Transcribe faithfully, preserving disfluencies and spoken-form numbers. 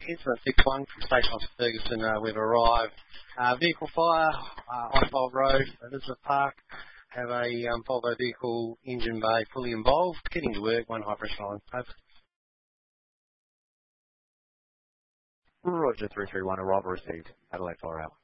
Here's the six one from Station Officer Ferguson. Uh, we've arrived. Uh, vehicle fire, uh, Oswald Road, Elizabeth Park. Have a um, Volvo vehicle, engine bay fully involved. Getting to work, one high pressure line. Over. Roger, three three one, arrival received. Adelaide Fire Out.